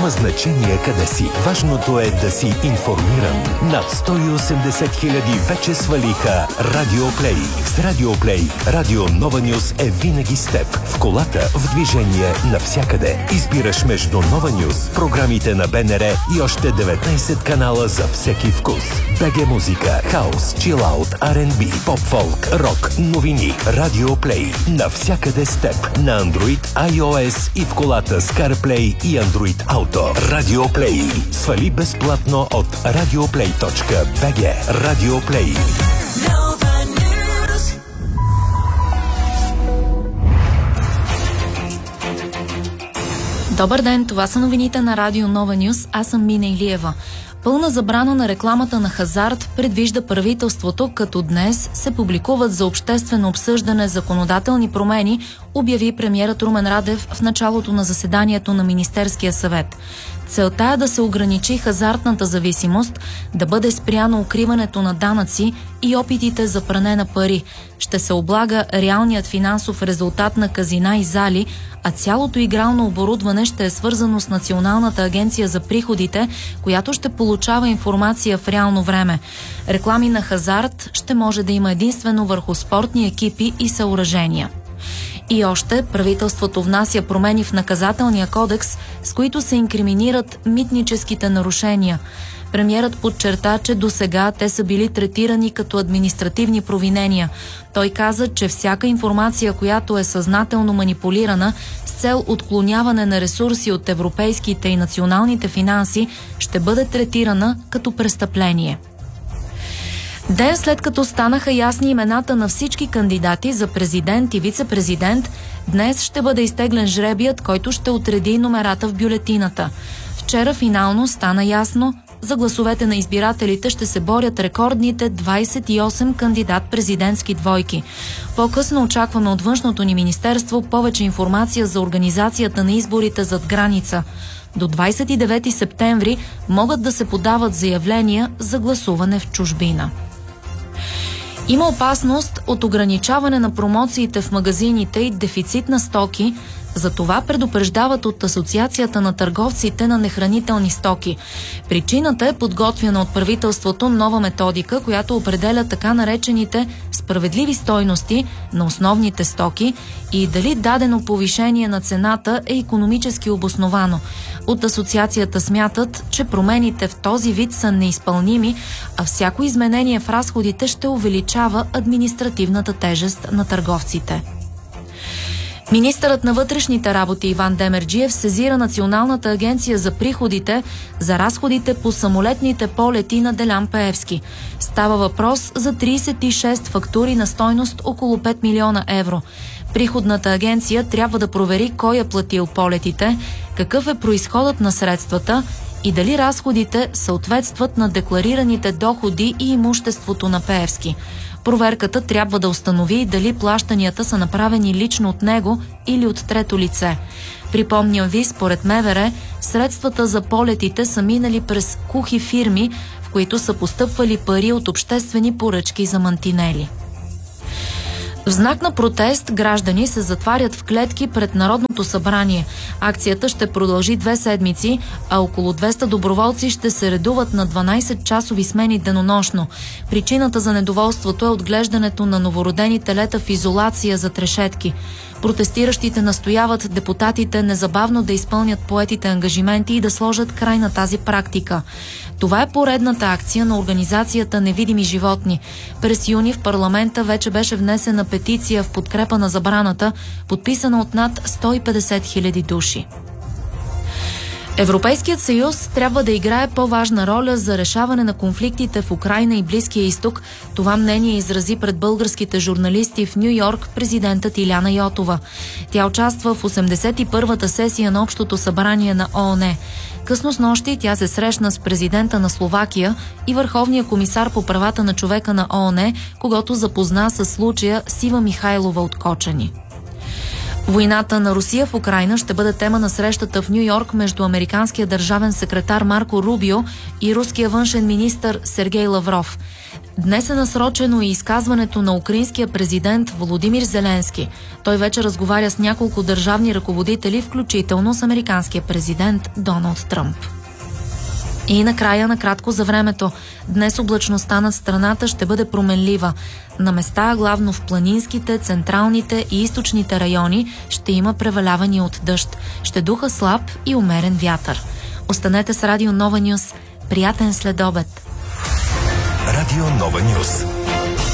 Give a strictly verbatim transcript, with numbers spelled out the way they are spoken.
Няма значение къде си. Важното е да си информиран. Над сто и осемдесет хиляди вече свалиха Радио Плей. С Радио Плей, Радио Нова Нюз е винаги с теб. В колата, в движение, навсякъде. Избираш между Нова Нюз, програмите на БНР и още деветнайсет канала за всеки вкус. БГ музика, хаус, чилаут, Ар енд Би, поп-фолк, рок, новини. Радио Плей. Навсякъде с теб. На Android, iOS и в колата с CarPlay и Android Auto. Радио Плей. Свали безплатно от радиоплей точка би джи. Радио Плей. Добър ден, това са новините на Радио Нова Нюз. Аз съм Мина Илиева. Пълна забрана на рекламата на хазарт предвижда правителството, като днес се публикуват за обществено обсъждане законодателни промени, обяви премиерът Румен Радев в началото на заседанието на Министерския съвет. Целта е да се ограничи хазартната зависимост, да бъде спряно укриването на данъци и опитите за пране на пари. Ще се облага реалният финансов резултат на казина и зали, а цялото игрално оборудване ще е свързано с Националната агенция за приходите, която ще получава информация в реално време. Реклами на хазарт ще може да има единствено върху спортни екипи и съоръжения. И още, правителството внася промени в наказателния кодекс, с които се инкриминират митническите нарушения. Премиерът подчерта, че досега те са били третирани като административни провинения. Той каза, че всяка информация, която е съзнателно манипулирана с цел отклоняване на ресурси от европейските и националните финанси, ще бъде третирана като престъпление. Ден след като станаха ясни имената на всички кандидати за президент и вице-президент, днес ще бъде изтеглен жребият, който ще отреди номерата в бюлетината. Вчера финално стана ясно, за гласовете на избирателите ще се борят рекордните двайсет и осем кандидат-президентски двойки. По-късно очакваме от външното ни министерство повече информация за организацията на изборите зад граница. До двайсет и девети септември могат да се подават заявления за гласуване в чужбина. Има опасност от ограничаване на промоциите в магазините и дефицит на стоки. За това предупреждават от Асоциацията на търговците на нехранителни стоки. Причината е подготвена от правителството нова методика, която определя така наречените справедливи стойности на основните стоки и дали дадено повишение на цената е икономически обосновано. От асоциацията смятат, че промените в този вид са неизпълними, а всяко изменение в разходите ще увеличава административната тежест на търговците. Министърът на вътрешните работи Иван Демерджиев сезира Националната агенция за приходите за разходите по самолетните полети на Делян Пеевски. Става въпрос за трийсет и шест фактури на стойност около пет милиона евро. Приходната агенция трябва да провери кой е платил полетите, какъв е произходът на средствата и дали разходите съответстват на декларираните доходи и имуществото на Пеевски. Проверката трябва да установи дали плащанията са направени лично от него или от трето лице. Припомням ви, според МВР, средствата за полетите са минали през кухи фирми, в които са постъпвали пари от обществени поръчки за мантинели. В знак на протест граждани се затварят в клетки пред Народното събрание. Акцията ще продължи две седмици, а около двеста доброволци ще се редуват на дванайсетчасови смени денонощно. Причината за недоволството е отглеждането на новородени телета в изолация зад решетки. Протестиращите настояват депутатите незабавно да изпълнят поетите ангажименти и да сложат край на тази практика. Това е поредната акция на организацията Невидими животни. През юни в парламента вече беше внесена петиция в подкрепа на забраната, подписана от над сто и петдесет хиляди души. Европейският съюз трябва да играе по-важна роля за решаване на конфликтите в Украйна и Близкия изток. Това мнение изрази пред българските журналисти в Ню Йорк президентът Иляна Йотова. Тя участва в осемдесет и първата сесия на Общото събрание на ООН. Късно снощи тя се срещна с президента на Словакия и върховния комисар по правата на човека на ООН, когато запозна с случая Сива Михайлова от Кочани. Войната на Русия в Украйна ще бъде тема на срещата в Ню Йорк между американския държавен секретар Марко Рубио и руския външен министър Сергей Лавров. Днес е насрочено и изказването на украинския президент Володимир Зеленски. Той вече разговаря с няколко държавни ръководители, включително с американския президент Доналд Тръмп. И накрая, накратко за времето. Днес облачността над страната ще бъде променлива. На места, главно в планинските, централните и източните райони, ще има превалявания от дъжд. Ще духа слаб и умерен вятър. Останете с Радио Нова Нюс. Приятен следобед! Радио Нова Нюс.